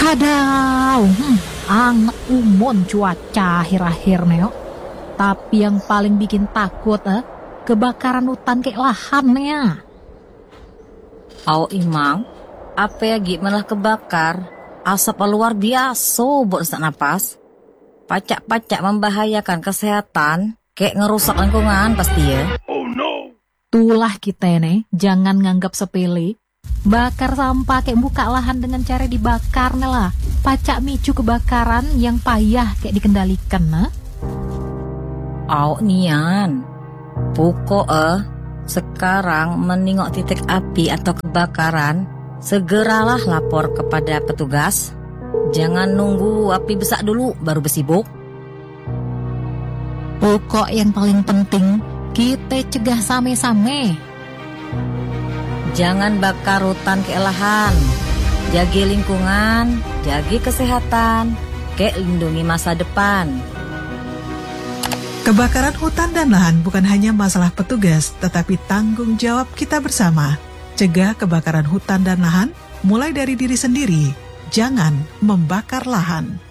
Hadaw, anget umon cuaca akhir-akhir neo. Tapi yang paling bikin takut kebakaran hutan kayak lahannya. Imang, apa ya gimana kebakar? Asap luar biasa buat sesak napas. Pacak-pacak membahayakan kesehatan, kayak ngerusak lingkungan pasti ya. Tulah kita nih, jangan nganggap sepele. Bakar sampah kayak buka lahan dengan cara dibakar nih lah. Pacak micu kebakaran yang payah kayak dikendalikan nah. Nian, pokok sekarang menengok titik api atau kebakaran, segeralah lapor kepada petugas. Jangan nunggu api besar dulu baru bersibuk. Pokok yang paling penting kita cegah same-same. Jangan bakar hutan ke lahan. Jaga lingkungan, jaga kesehatan, kayak lindungi masa depan. Kebakaran hutan dan lahan bukan hanya masalah petugas, tetapi tanggung jawab kita bersama. Cegah kebakaran hutan dan lahan mulai dari diri sendiri. Jangan membakar lahan.